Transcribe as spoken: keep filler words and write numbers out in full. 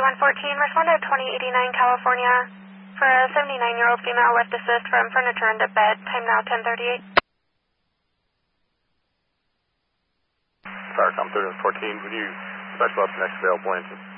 thirty-one fourteen, respond to twenty eighty-nine California for a seventy-nine-year-old female lift assist from furniture into bed. Time now ten thirty-eight. Starcom thirty-one fourteen, would you special up next available engine?